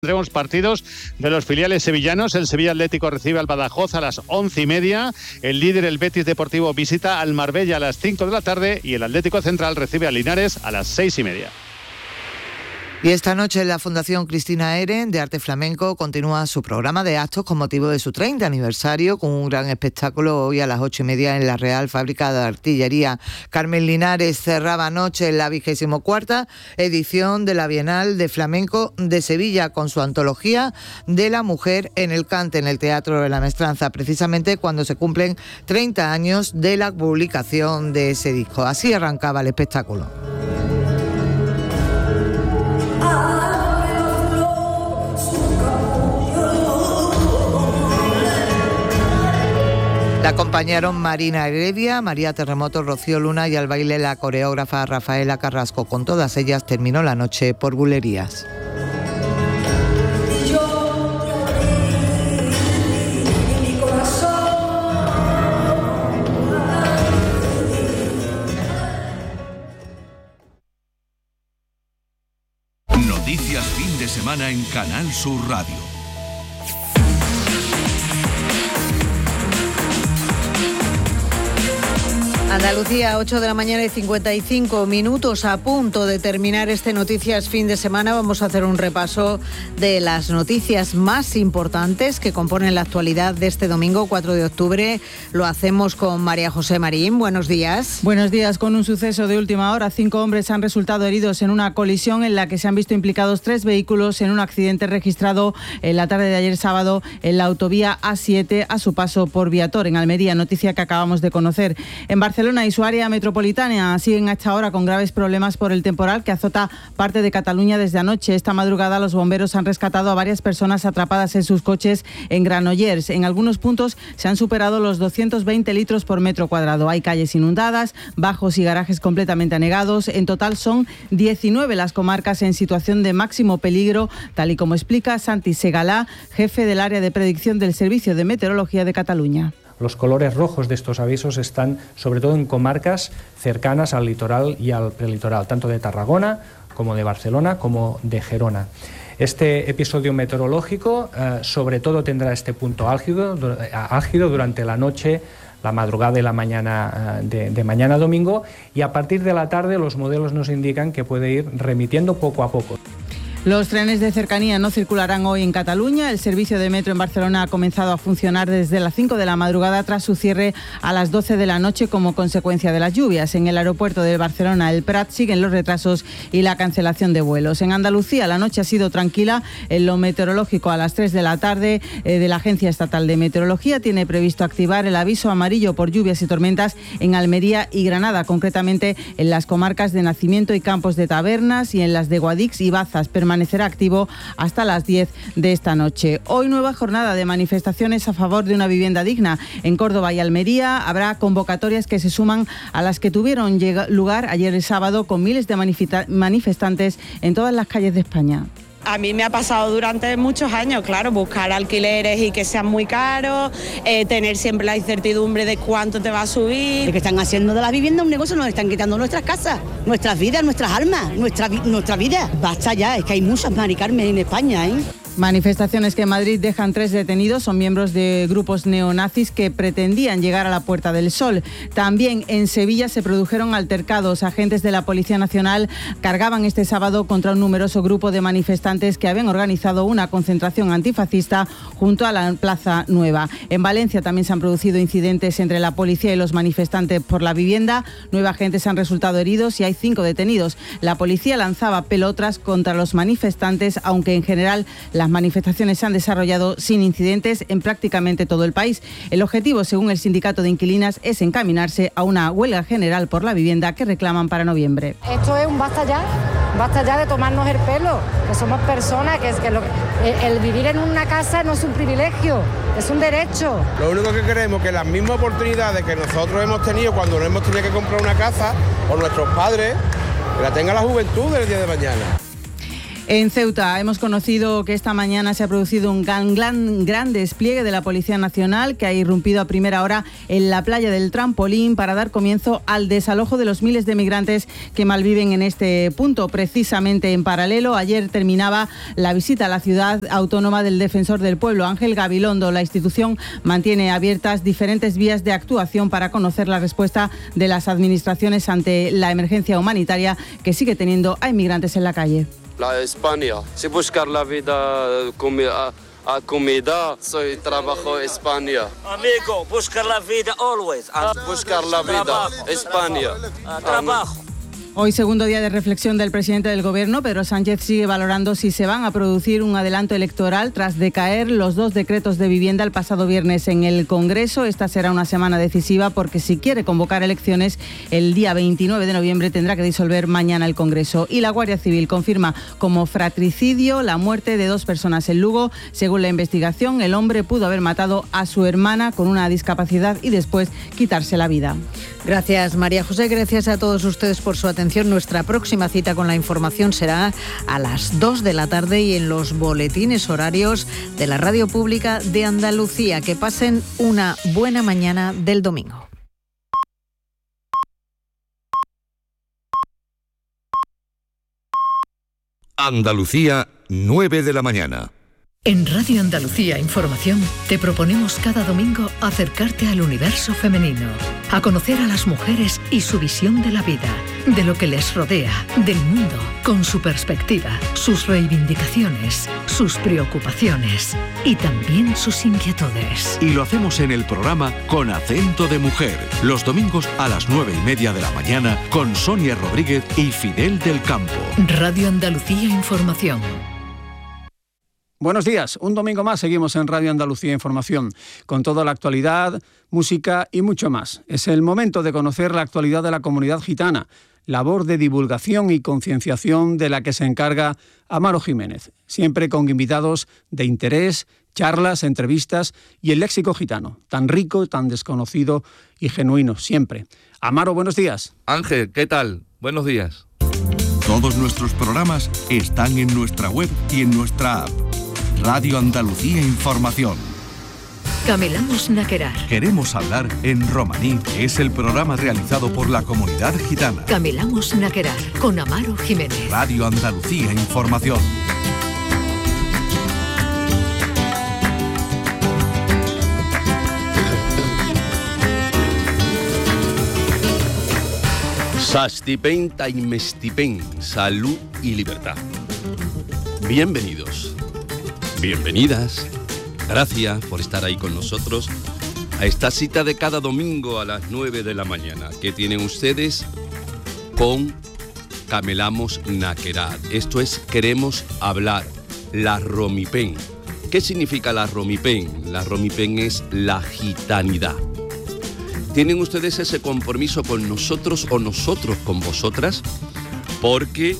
Tendremos partidos de los filiales sevillanos. El Sevilla Atlético recibe al Badajoz a las 11:30. El líder, el Betis Deportivo, visita al Marbella a las 5 de la tarde y el Atlético Central recibe al Linares a las 6:30. Y esta noche la Fundación Cristina Eren de Arte Flamenco continúa su programa de actos con motivo de su 30 aniversario con un gran espectáculo hoy a las 8:30 en la Real Fábrica de Artillería. Carmen Linares cerraba anoche la 24ª edición de la Bienal de Flamenco de Sevilla con su antología de la mujer en el cante en el Teatro de la Maestranza, precisamente cuando se cumplen 30 años de la publicación de ese disco. Así arrancaba el espectáculo. La acompañaron Marina Heredia, María Terremoto, Rocío Luna y al baile la coreógrafa Rafaela Carrasco. Con todas ellas terminó la noche por bulerías. Noticias fin de semana en Canal Sur Radio. Andalucía, 8 de la mañana y 55 minutos, a punto de terminar este Noticias Fin de Semana. Vamos a hacer un repaso de las noticias más importantes que componen la actualidad de este domingo 4 de octubre. Lo hacemos con María José Marín. Buenos días. Buenos días. Con un suceso de última hora, 5 hombres han resultado heridos en una colisión en la que se han visto implicados 3 vehículos en un accidente registrado en la tarde de ayer sábado en la autovía A7 a su paso por Viator, en Almería. Noticia que acabamos de conocer. En Barcelona y su área metropolitana siguen a esta hora con graves problemas por el temporal que azota parte de Cataluña desde anoche. Esta madrugada los bomberos han rescatado a varias personas atrapadas en sus coches en Granollers. En algunos puntos se han superado los 220 litros por metro cuadrado. Hay calles inundadas, bajos y garajes completamente anegados. En total son 19 las comarcas en situación de máximo peligro, tal y como explica Santi Segalá, jefe del área de predicción del Servicio de Meteorología de Cataluña. Los colores rojos de estos avisos están sobre todo en comarcas cercanas al litoral y al prelitoral, tanto de Tarragona como de Barcelona como de Gerona. Este episodio meteorológico sobre todo tendrá este punto álgido durante la noche, la madrugada y la mañana de mañana domingo, y a partir de la tarde los modelos nos indican que puede ir remitiendo poco a poco. Los trenes de cercanía no circularán hoy en Cataluña. El servicio de metro en Barcelona ha comenzado a funcionar desde las 5 de la madrugada tras su cierre a las 12 de la noche como consecuencia de las lluvias. En el aeropuerto de Barcelona, el Prat, siguen los retrasos y la cancelación de vuelos. En Andalucía, la noche ha sido tranquila. En lo meteorológico, a las 3 de la tarde de la Agencia Estatal de Meteorología tiene previsto activar el aviso amarillo por lluvias y tormentas en Almería y Granada, concretamente en las comarcas de Nacimiento y Campos de Tabernas y en las de Guadix y Bazas. Permanecerá activo hasta las 10 de esta noche. Hoy nueva jornada de manifestaciones a favor de una vivienda digna. En Córdoba y Almería habrá convocatorias que se suman a las que tuvieron lugar ayer el sábado con miles de manifestantes en todas las calles de España. A mí me ha pasado durante muchos años, claro, buscar alquileres y que sean muy caros, tener siempre la incertidumbre de cuánto te va a subir. Es que están haciendo de la vivienda un negocio, nos están quitando nuestras casas, nuestras vidas, nuestras almas, nuestra vida. Basta ya, es que hay muchas Mari Carmen en España, ¿eh? Manifestaciones que en Madrid dejan 3 detenidos, son miembros de grupos neonazis que pretendían llegar a la Puerta del Sol. También en Sevilla se produjeron altercados. Agentes de la Policía Nacional cargaban este sábado contra un numeroso grupo de manifestantes que habían organizado una concentración antifascista junto a la Plaza Nueva. En Valencia también se han producido incidentes entre la policía y los manifestantes por la vivienda. 9 agentes han resultado heridos y hay 5 detenidos. La policía lanzaba pelotras contra los manifestantes, aunque en general las manifestaciones se han desarrollado sin incidentes en prácticamente todo el país. El objetivo, según el sindicato de inquilinas, es encaminarse a una huelga general por la vivienda que reclaman para noviembre. Esto es un basta ya de tomarnos el pelo, que somos personas, el vivir en una casa no es un privilegio, es un derecho. Lo único que queremos es que las mismas oportunidades que nosotros hemos tenido cuando no hemos tenido que comprar una casa, o nuestros padres, que la tenga la juventud del día de mañana. En Ceuta hemos conocido que esta mañana se ha producido un gran despliegue de la Policía Nacional que ha irrumpido a primera hora en la playa del Trampolín para dar comienzo al desalojo de los miles de migrantes que malviven en este punto. Precisamente en paralelo, ayer terminaba la visita a la ciudad autónoma del Defensor del Pueblo, Ángel Gabilondo. La institución mantiene abiertas diferentes vías de actuación para conocer la respuesta de las administraciones ante la emergencia humanitaria que sigue teniendo a inmigrantes en la calle. La España, si buscar la vida, comida, soy trabajo España. Amigo, buscar la vida always. Buscar la vida, España. Trabajo. Hoy, segundo día de reflexión del presidente del Gobierno, Pedro Sánchez sigue valorando si se van a producir un adelanto electoral tras decaer los 2 decretos de vivienda el pasado viernes en el Congreso. Esta será una semana decisiva porque si quiere convocar elecciones el día 29 de noviembre tendrá que disolver mañana el Congreso. Y la Guardia Civil confirma como fratricidio la muerte de 2 personas en Lugo. Según la investigación, el hombre pudo haber matado a su hermana con una discapacidad y después quitarse la vida. Gracias, María José. Gracias a todos ustedes por su atención. Nuestra próxima cita con la información será a las 2 de la tarde y en los boletines horarios de la Radio Pública de Andalucía. Que pasen una buena mañana del domingo. Andalucía, 9 de la mañana. En Radio Andalucía Información te proponemos cada domingo acercarte al universo femenino, a conocer a las mujeres y su visión de la vida, de lo que les rodea, del mundo, con su perspectiva, sus reivindicaciones, sus preocupaciones y también sus inquietudes. Y lo hacemos en el programa Con Acento de Mujer, los domingos a las 9:30 de la mañana con Sonia Rodríguez y Fidel del Campo. Radio Andalucía Información. Buenos días, un domingo más seguimos en Radio Andalucía Información, con toda la actualidad, música y mucho más. Es el momento de conocer la actualidad de la comunidad gitana, labor de divulgación y concienciación de la que se encarga Amaro Jiménez, siempre con invitados de interés, charlas, entrevistas y el léxico gitano, tan rico, tan desconocido y genuino, siempre. Amaro, buenos días. Ángel, ¿qué tal? Buenos días. Todos nuestros programas están en nuestra web y en nuestra app. Radio Andalucía Información. Camelamos Naquerar. Queremos hablar en romaní. Es el programa realizado por la comunidad gitana. Camelamos Naquerar con Amaro Jiménez. Radio Andalucía Información. Sastipen taimestipen, salud y libertad. Bienvenidos. Bienvenidas, gracias por estar ahí con nosotros a esta cita de cada domingo a las 9 de la mañana que tienen ustedes con Camelamos Naquerar. Esto es Queremos Hablar, la Romipen. ¿Qué significa la Romipen? La Romipen es la gitanidad. ¿Tienen ustedes ese compromiso con nosotros o nosotros con vosotras? Porque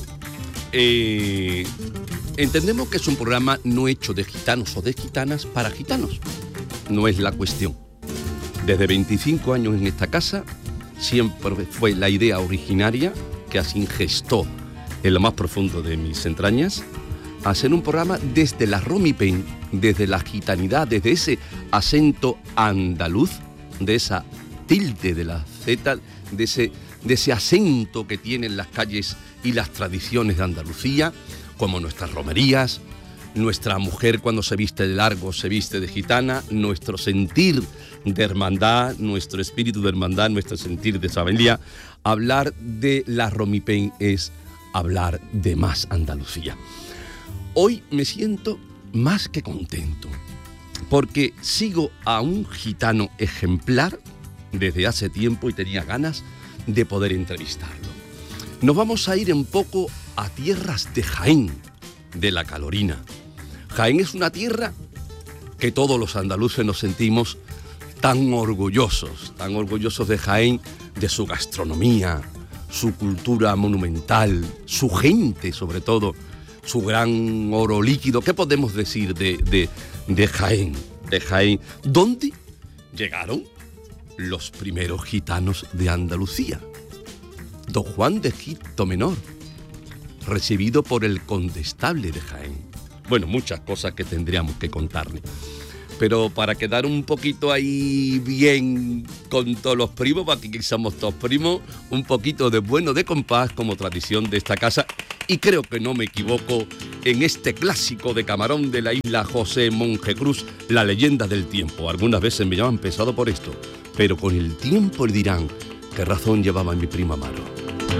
entendemos que es un programa no hecho de gitanos o de gitanas para gitanos. No es la cuestión. Desde 25 años en esta casa siempre fue la idea originaria que así gestó en lo más profundo de mis entrañas hacer un programa desde la Romipen, desde la gitanidad, desde ese acento andaluz, de esa tilde de la Z, de ese acento que tienen las calles y las tradiciones de Andalucía, como nuestras romerías, nuestra mujer cuando se viste de largo se viste de gitana, nuestro sentir de hermandad, nuestro espíritu de hermandad, nuestro sentir de familia. Hablar de la Romipen es hablar de más Andalucía. Hoy me siento más que contento, porque sigo a un gitano ejemplar desde hace tiempo y tenía ganas de poder entrevistarlo. Nos vamos a ir un poco a tierras de Jaén, de la Calorina. Jaén es una tierra que todos los andaluces nos sentimos tan orgullosos de Jaén, de su gastronomía, su cultura monumental, su gente sobre todo, su gran oro líquido. ¿Qué podemos decir de Jaén? De Jaén, ¿dónde llegaron los primeros gitanos de Andalucía? Don Juan de Egipto Menor, recibido por el condestable de Jaén. Bueno, muchas cosas que tendríamos que contarle. Pero para quedar un poquito ahí bien con todos los primos, para que somos todos primos, un poquito de bueno de compás como tradición de esta casa. Y creo que no me equivoco en este clásico de camarón de la isla José Monje Cruz, La leyenda del tiempo. Algunas veces me llaman pesado por esto, pero con el tiempo le dirán qué razón llevaba mi primo Amaro.